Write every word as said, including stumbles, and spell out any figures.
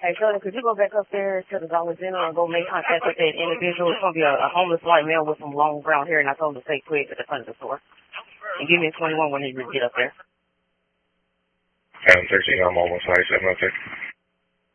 Hey, Shirley, could you go back up there to the Dollar General and go make contact with that individual? It's going to be a, a homeless white male with some long brown hair, and I told him to stay quick at the front of the store. And give me a twenty-one when he get up there. ten thirteen, I'm almost five seven up there.